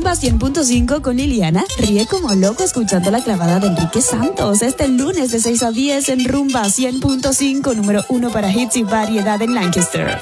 Rumba 100.5 con Liliana. Ríe como loco escuchando la clavada de Enrique Santos este lunes de 6 a 10 en Rumba 100.5, número 1 para hits y variedad en Lancaster.